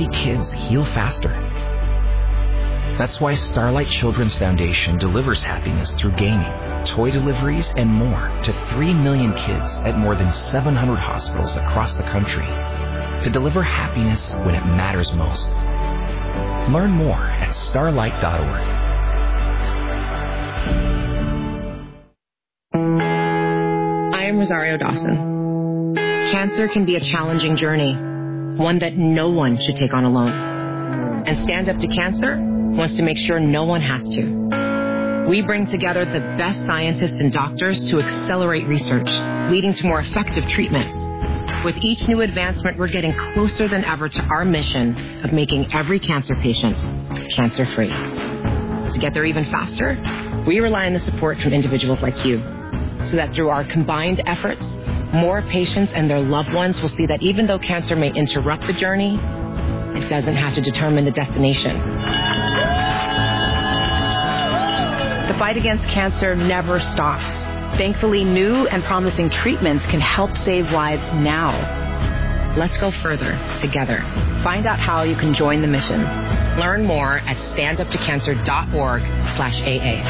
happy kids heal faster. That's why Starlight Children's Foundation delivers happiness through gaming, toy deliveries, and more to 3 million kids at more than 700 hospitals across the country to deliver happiness when it matters most. Learn more at starlight.org. I am Rosario Dawson. Cancer can be a challenging journey, one that no one should take on alone. And Stand Up to Cancer wants to make sure no one has to. We bring together the best scientists and doctors to accelerate research, leading to more effective treatments. With each new advancement, we're getting closer than ever to our mission of making every cancer patient cancer-free. To get there even faster, we rely on the support from individuals like you, so that through our combined efforts, more patients and their loved ones will see that even though cancer may interrupt the journey, it doesn't have to determine the destination. The fight against cancer never stops. Thankfully, new and promising treatments can help save lives now. Let's go further together. Find out how you can join the mission. Learn more at standuptocancer.org/AA.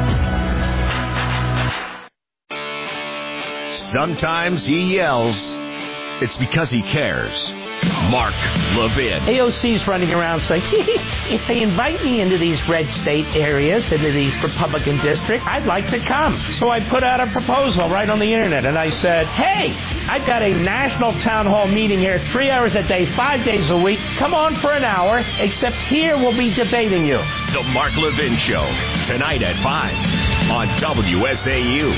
Sometimes he yells. It's because he cares. Mark Levin. AOC's running around saying, if they invite me into these red state areas, into these Republican districts, I'd like to come. So I put out a proposal right on the internet, and I said, hey, I've got a national town hall meeting here 3 hours a day, 5 days a week. Come on for an hour, except here we'll be debating you. The Mark Levin Show, tonight at 5 on WSAU.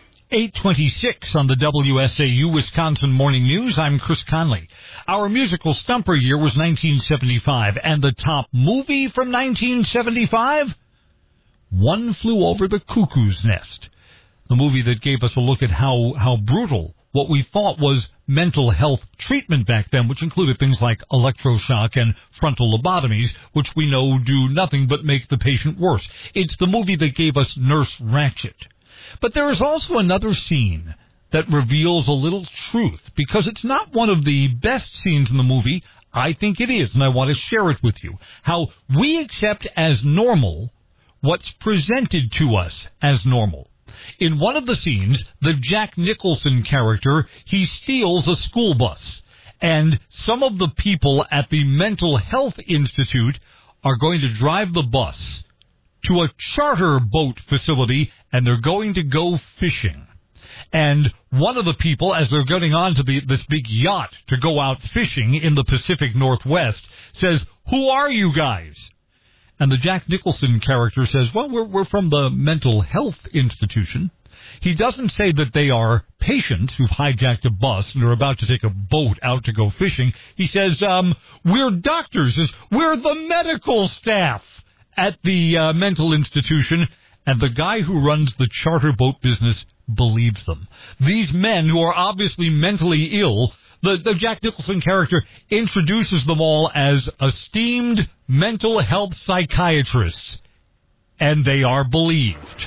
8:26 on the WSAU Wisconsin Morning News. I'm Chris Conley. Our musical stumper year was 1975, and the top movie from 1975? One Flew Over the Cuckoo's Nest. The movie that gave us a look at how brutal what we thought was mental health treatment back then, which included things like electroshock and frontal lobotomies, which we know do nothing but make the patient worse. It's the movie that gave us Nurse Ratched. But there is also another scene that reveals a little truth, because it's not one of the best scenes in the movie. I think it is, and I want to share it with you. How we accept as normal what's presented to us as normal. In one of the scenes, the Jack Nicholson character, he steals a school bus, and some of the people at the Mental Health Institute are going to drive the bus to a charter boat facility, and they're going to go fishing. And one of the people, as they're getting onto this big yacht to go out fishing in the Pacific Northwest, says, "Who are you guys?" And the Jack Nicholson character says, "Well, we're from the Mental Health Institution." He doesn't say that they are patients who've hijacked a bus and are about to take a boat out to go fishing. He says, "We're doctors. We're the medical staff at the mental institution." And the guy who runs the charter boat business believes them. These men who are obviously mentally ill, the Jack Nicholson character introduces them all as esteemed mental health psychiatrists. And they are believed.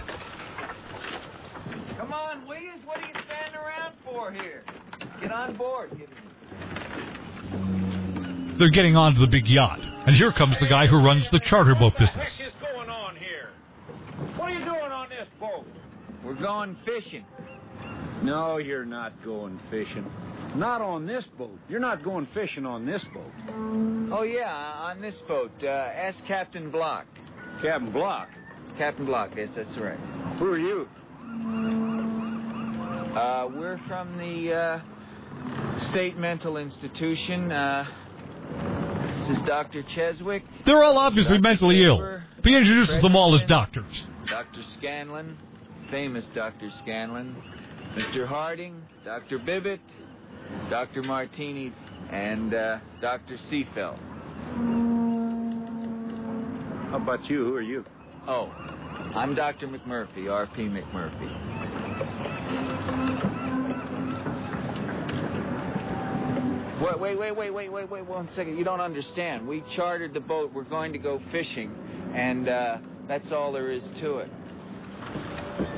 Come on, Williams, what are you standing around for here? Get on board. They're getting onto the big yacht. And here comes the guy who runs the charter boat business. What is going on here? What are you doing on this boat? We're going fishing. No, you're not going fishing. Not on this boat. You're not going fishing on this boat. Oh, yeah, on this boat. Ask Captain Block. Captain Block? Captain Block, yes, that's right. Who are you? We're from the State Mental Institution. This is Dr. Cheswick. They're all obviously mentally ill. He introduces them all as doctors. Dr. Scanlon, famous Dr. Scanlon. Mr. Harding, Dr. Bibbett, Dr. Martini, and Dr. Seafeld. How about you? Who are you? Oh, I'm Dr. McMurphy, R.P. McMurphy. Wait, 1 second. You don't understand. We chartered the boat. We're going to go fishing, and that's all there is to it.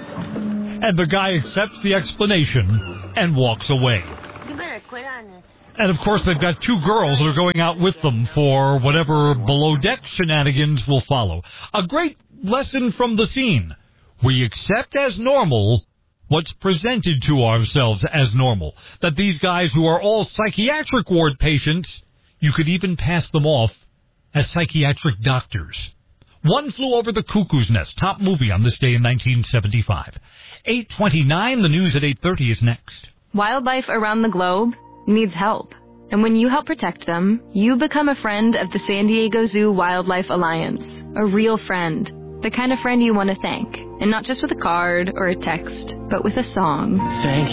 And the guy accepts the explanation and walks away. You better quit on this. And, of course, they've got 2 girls that are going out with them for whatever below-deck shenanigans will follow. A great lesson from the scene. We accept as normal what's presented to ourselves as normal. That these guys who are all psychiatric ward patients, you could even pass them off as psychiatric doctors. One Flew Over the Cuckoo's Nest, top movie on this day in 1975. 8:29, the news at 8:30 is next. Wildlife around the globe needs help. And when you help protect them, you become a friend of the San Diego Zoo Wildlife Alliance. A real friend. The kind of friend you want to thank. And not just with a card or a text, but with a song. Thank